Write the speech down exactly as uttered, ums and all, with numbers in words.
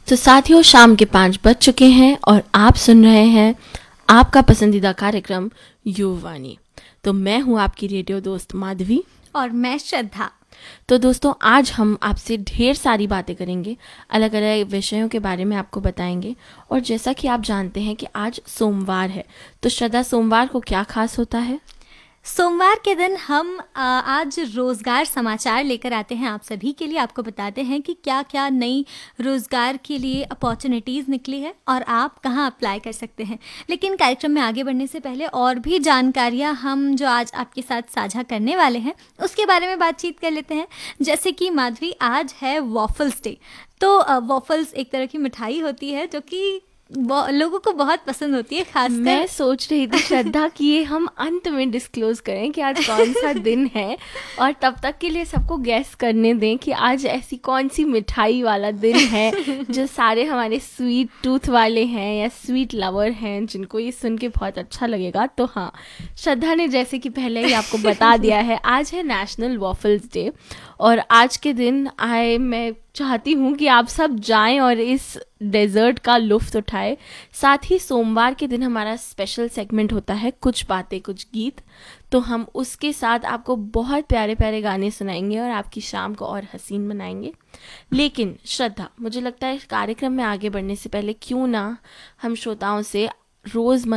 तो साथियों, शाम के पाँच बज चुके हैं और आप सुन रहे हैं आपका पसंदीदा कार्यक्रम युवानी। तो मैं हूं आपकी रेडियो दोस्त माधवी और मैं श्रद्धा। तो दोस्तों, आज हम आपसे ढेर सारी बातें करेंगे, अलग अलग विषयों के बारे में आपको बताएंगे। और जैसा कि आप जानते हैं कि आज सोमवार है, तो श्रद्धा, सोमवार को क्या खास होता है? सोमवार के दिन हम आ, आज रोज़गार समाचार लेकर आते हैं आप सभी के लिए। आपको बताते हैं कि क्या क्या नई रोज़गार के लिए अपॉर्चुनिटीज़ निकली है और आप कहां अप्लाई कर सकते हैं। लेकिन कार्यक्रम में आगे बढ़ने से पहले और भी जानकारियां हम जो आज आपके साथ साझा करने वाले हैं उसके बारे में बातचीत कर लेते हैं। जैसे कि माधवी, आज है वॉफल्स डे। तो वॉफल्स एक तरह की मिठाई होती है जो कि लोगों को बहुत पसंद होती है। खासकर मैं सोच रही थी श्रद्धा कि ये हम अंत में डिस्क्लोज करें कि आज कौन सा दिन है, और तब तक के लिए सबको गैस करने दें कि आज ऐसी कौन सी मिठाई वाला दिन है जो सारे हमारे स्वीट टूथ वाले हैं या स्वीट लवर हैं जिनको ये सुन के बहुत अच्छा लगेगा। तो हाँ, श्रद्धा ने जैसे कि पहले ही आपको बता दिया है, आज है नेशनल वॉफल्स डे। और आज के दिन आए मैं चाहती हूँ कि आप सब जाएं और इस डेजर्ट का लुफ्त उठाएं। साथ ही सोमवार के दिन हमारा स्पेशल सेगमेंट होता है कुछ बातें कुछ गीत, तो हम उसके साथ आपको बहुत प्यारे प्यारे गाने सुनाएंगे और आपकी शाम को और हसीन बनाएंगे। लेकिन श्रद्धा, मुझे लगता है कार्यक्रम में आगे बढ़ने से पहले क्यों ना हम श्रोताओं से रोज़मर्रा